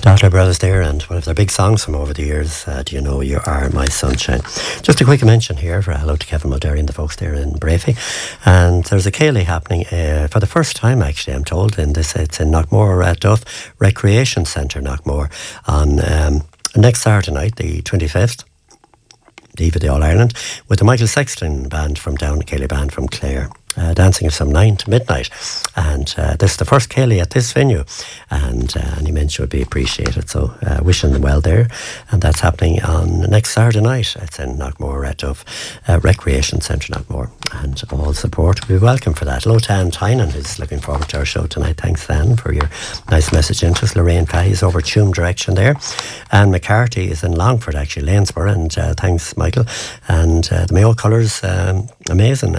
Statler Brothers there, and one of their big songs from over the years, Do You Know You Are My Sunshine. Just a quick mention here for hello to Kevin Mulderry and the folks there in Brafey. And there's a Céilí happening for the first time, actually, I'm told, it's in Knockmore at Duff Recreation Centre, Knockmore, on next Saturday night, the 25th. The Eve of the All Ireland, with the Michael Sexton band from down, Céilí band from Clare. Dancing from 9 to midnight, and this is the first Céilí at this venue, and any mention would be appreciated, so wishing them well there. And that's happening on next Saturday night. It's in Knockmore at Duff Recreation Centre, Knockmore, and all support will be welcome for that. Hello to Anne Tynan, who's looking forward to our show tonight. Thanks, Anne, for your nice message into us. Lorraine Fahey is over Tuam direction there. Anne McCarthy is in Longford, actually, Lanesborough, and thanks, Michael. And the Mayo colours, amazing,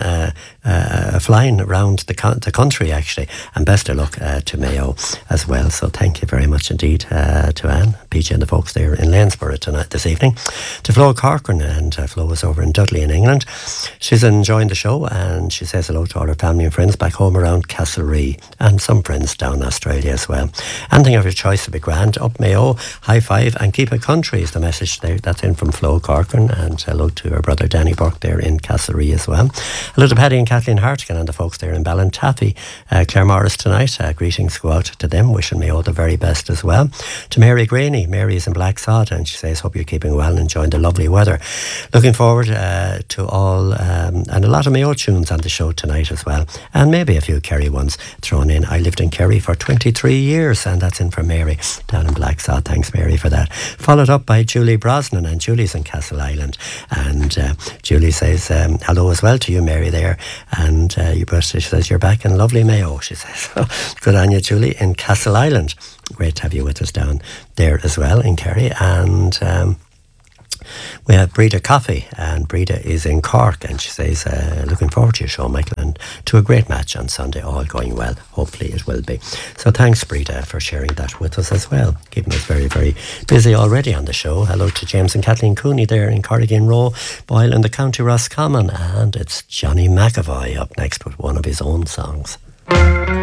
flying around the country, actually, and best of luck to Mayo as well. So thank you very much indeed to Anne, PJ and the folks there in Lanesborough tonight, this evening. To Flo Corcoran, and Flo is over in Dudley in England. She's enjoying the show, and she says hello to all her family and friends back home around Castlerea, and some friends down in Australia as well. Anything of your choice would be grand. Up Mayo, high five, and keep it country is the message there. That's in from Flo Corcoran, and hello to her brother Danny Burke there in Castlerea as well. Hello to Paddy and Kathleen Hartigan and the folks there in Ballintaffy, Claire Morris tonight. Greetings go out to them, wishing me all the very best as well. To Mary Graney, Mary is in Blacksod, and she says, hope you're keeping well and enjoying the lovely weather. Looking forward to all, and a lot of Mayo tunes on the show tonight as well, and maybe a few Kerry ones thrown in. I lived in Kerry for 23 years, and that's in for Mary down in Blacksod. Thanks, Mary, for that. Followed up by Julie Brosnan, and Julie's in Castle Island, and Julie says hello as well to you, Mary, there, and she says you're back in lovely Mayo, she says. Good on you, Julie, in Castle Island. Great to have you with us down there as well in Kerry. And we have Breda Coffey, and Breda is in Cork, and she says looking forward to your show, Michael, and to a great match on Sunday, all going well. Hopefully it will be. So thanks, Breda, for sharing that with us as well, keeping us very, very busy already on the show. Hello to James and Kathleen Cooney there in Corrigan Row, Boyle in the County Roscommon, and it's Johnny McAvoy up next with one of his own songs.